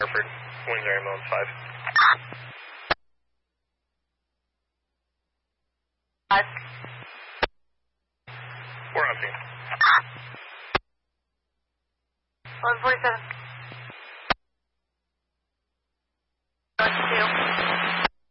Hereford, winds are Mountain 5. 5. We're on scene. 1147.